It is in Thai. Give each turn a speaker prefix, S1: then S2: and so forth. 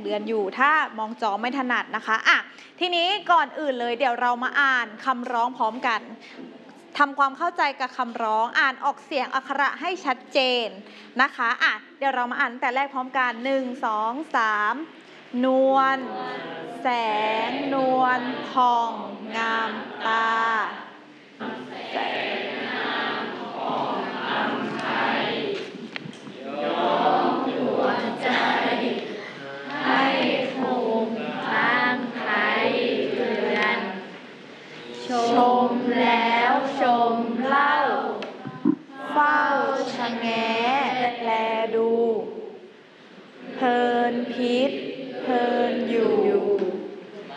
S1: เดือนอยู่ถ้ามองจอไม่ถนัดนะคะอ่ะทีนี้ก่อนอื่นเลยเดี๋ยวเรามาอ่านคำร้องพร้อมกันทำความเข้าใจกับคำร้องอ่านออกเสียงอักขระให้ชัดเจนนะคะอ่ะเดี๋ยวเรามาอ่านแต่แรกพร้อมกัน1 2 3นวลแสงนวลผ่องงามตาแสงงามผ่องอำไพย้อมหัวใจให้คงทางไทยเรือนชมแล้วชมเล่าเฝ้าชะแงแล้ว